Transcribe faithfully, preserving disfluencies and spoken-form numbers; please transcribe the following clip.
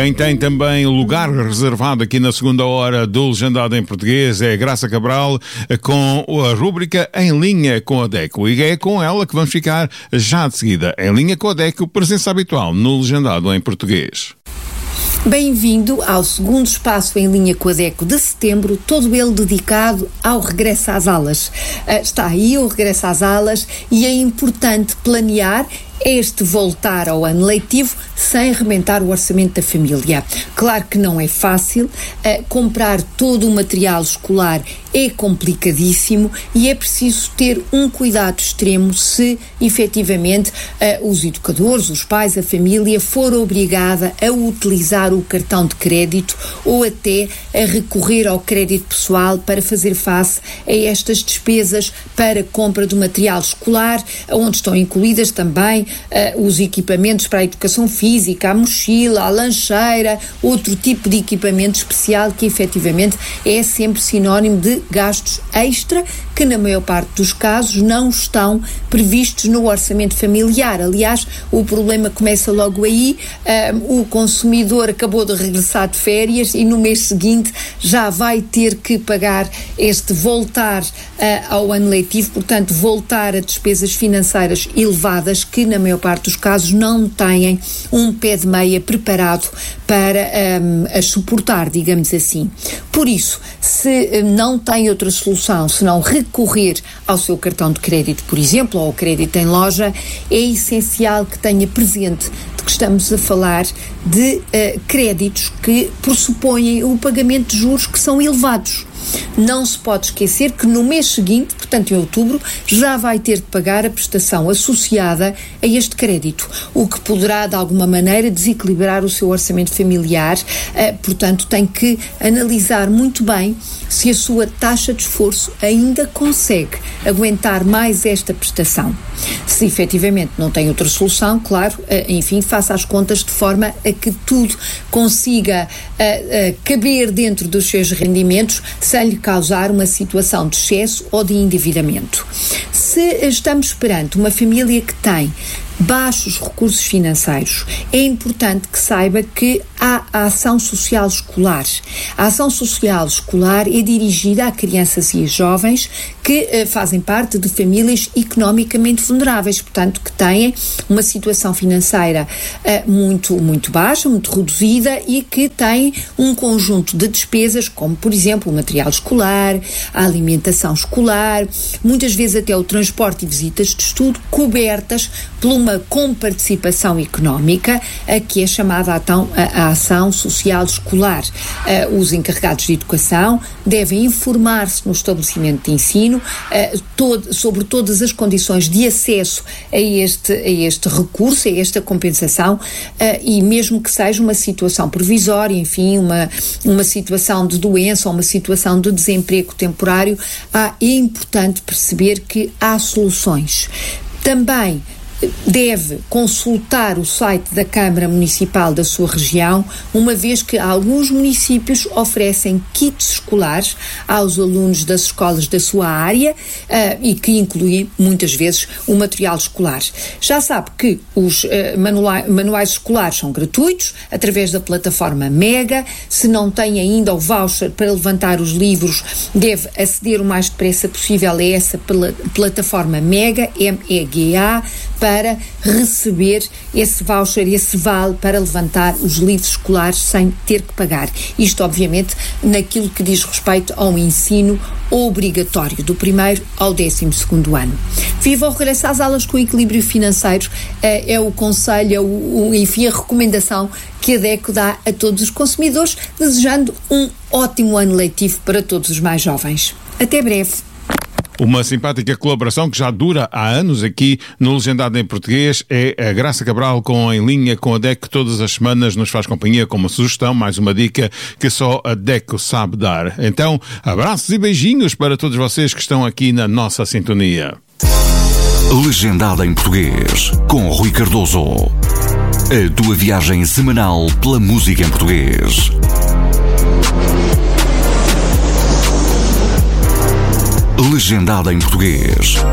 Quem tem também lugar reservado aqui na segunda hora do Legendado em Português é a Graça Cabral, com a rúbrica Em Linha com a DECO. E é com ela que vamos ficar já de seguida. Em Linha com a DECO, presença habitual no Legendado em Português. Bem-vindo ao segundo espaço Em Linha com a DECO de setembro, todo ele dedicado ao regresso às aulas. Uh, está aí o regresso às aulas e é importante planear este voltar ao ano letivo sem rebentar o orçamento da família. Claro que não é fácil, uh, comprar todo o material escolar é complicadíssimo e é preciso ter um cuidado extremo se, efetivamente, uh, os educadores, os pais, a família for obrigada a utilizar o cartão de crédito ou até a recorrer ao crédito pessoal para fazer face a estas despesas para compra do material escolar, onde estão incluídas também Uh, os equipamentos para a educação física, a mochila, a lancheira, outro tipo de equipamento especial que efetivamente é sempre sinónimo de gastos extra que na maior parte dos casos não estão previstos no orçamento familiar. Aliás, o problema começa logo aí, uh, o consumidor acabou de regressar de férias e no mês seguinte já vai ter que pagar este voltar uh, ao ano letivo, portanto voltar a despesas financeiras elevadas que na maior parte dos casos não têm um pé de meia preparado para um, a suportar, digamos assim. Por isso, se não tem outra solução senão recorrer ao seu cartão de crédito, por exemplo, ou ao crédito em loja, é essencial que tenha presente de que estamos a falar de uh, créditos que pressupõem o pagamento de juros que são elevados. Não se pode esquecer que no mês seguinte, portanto em outubro, já vai ter de pagar a prestação associada a este crédito, o que poderá de alguma maneira desequilibrar o seu orçamento familiar, uh, portanto tem que analisar muito bem se a sua taxa de esforço ainda consegue aguentar mais esta prestação. Se efetivamente não tem outra solução, claro, uh, enfim, faça as contas de forma a que tudo consiga uh, uh, caber dentro dos seus rendimentos sem lhe causar uma situação de excesso ou de endividamento. Se estamos perante uma família que tem baixos recursos financeiros, é importante que saiba que há a ação social escolar. A ação social escolar é dirigida a crianças e a jovens que uh, fazem parte de famílias economicamente vulneráveis, portanto que têm uma situação financeira uh, muito, muito baixa, muito reduzida e que têm um conjunto de despesas como, por exemplo, o material escolar, a alimentação escolar, muitas vezes até o transporte e visitas de estudo cobertas por uma comparticipação económica, a que é chamada então a, a ação social escolar. Uh, os encarregados de educação devem informar-se no estabelecimento de ensino uh, todo, sobre todas as condições de acesso a este, a este recurso, a esta compensação, uh, e mesmo que seja uma situação provisória, enfim, uma, uma situação de doença ou uma situação de desemprego temporário, uh, é importante perceber que há soluções. Também deve consultar o site da Câmara Municipal da sua região, uma vez que alguns municípios oferecem kits escolares aos alunos das escolas da sua área uh, e que incluem, muitas vezes, o material escolar. Já sabe que os uh, manuais, manuais escolares são gratuitos, através da plataforma Mega. Se não tem ainda o voucher para levantar os livros, deve aceder o mais depressa possível a essa pela, plataforma Mega, M E G A, para para receber esse voucher, esse vale para levantar os livros escolares sem ter que pagar. Isto, obviamente, naquilo que diz respeito ao ensino obrigatório, do primeiro ao décimo segundo ano. Viva o regresso às aulas com equilíbrio financeiro, é o conselho, é o, o, enfim, a recomendação que a DECO dá a todos os consumidores, desejando um ótimo ano letivo para todos os mais jovens. Até breve. Uma simpática colaboração que já dura há anos aqui no Legendado em Português é a Graça Cabral com Em Linha com a DECO, que todas as semanas nos faz companhia com uma sugestão, mais uma dica que só a DECO sabe dar. Então, abraços e beijinhos para todos vocês que estão aqui na nossa sintonia. Legendado em Português, com Rui Cardoso. A tua viagem semanal pela música em português. Legendado em Português.